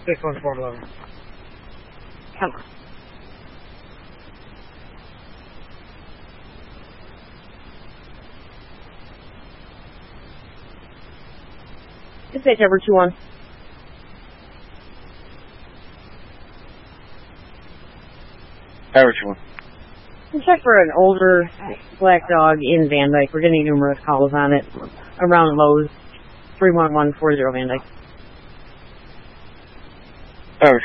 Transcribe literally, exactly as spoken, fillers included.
six one four eleven. Come on. Dispatch over two one. Average one. Check for an older black dog in Van Dyke. We're getting numerous calls on it around Lowe's. three one one four zero Van Dyke.